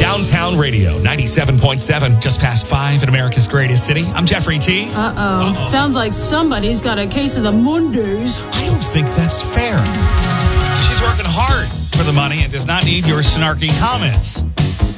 Downtown Radio, 97.7, just past 5 in America's greatest city. I'm Jeffrey T. Sounds like somebody's got a case of the Mondays. I don't think that's fair. She's working hard for the money and does not need your snarky comments.